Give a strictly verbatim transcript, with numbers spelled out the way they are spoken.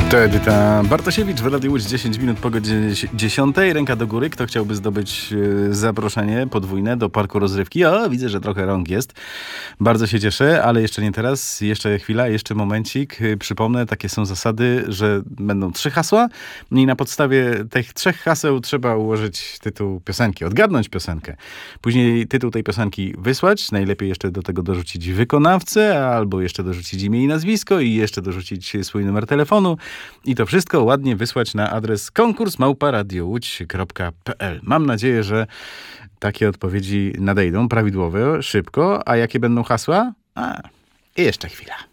To Edyta Bartosiewicz w Radiu Łódź, dziesięć minut po godzinie dziesiątej. Ręka do góry. Kto chciałby zdobyć zaproszenie podwójne do parku rozrywki? O, widzę, że trochę rąk jest. Bardzo się cieszę, ale jeszcze nie teraz. Jeszcze chwila, jeszcze momencik. Przypomnę, takie są zasady, że będą trzy hasła i na podstawie tych trzech haseł trzeba ułożyć tytuł piosenki, odgadnąć piosenkę. Później tytuł tej piosenki wysłać. Najlepiej jeszcze do tego dorzucić wykonawcę, albo jeszcze dorzucić imię i nazwisko i jeszcze dorzucić swój numer telefonu. I to wszystko ładnie wysłać na adres konkurs małpa radio łódź kropka p l. Mam nadzieję, że takie odpowiedzi nadejdą prawidłowe, szybko. A jakie będą hasła? A, i jeszcze chwila.